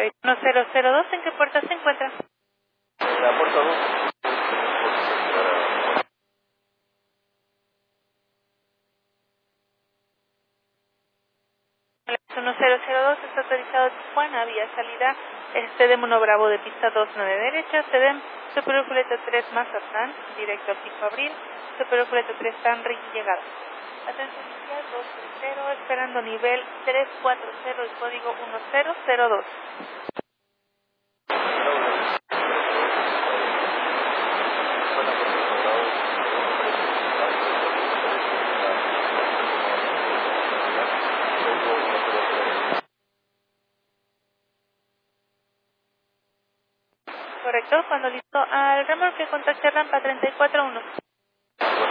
1002, ¿en qué puerta se encuentra? La puerta 2. 1002 está autorizado Tijuana, vía salida CEDEM 1 Bravo de pista 29 derecha, CEDEM Superior Julieta 3 Mazatlán, directo a Pico Abril, Superior Julieta 3 Sanri, llegada. Atención inicial 230, esperando nivel 340 y código 1002. Correcto, cuando listo, al remolque contacte rampa 341.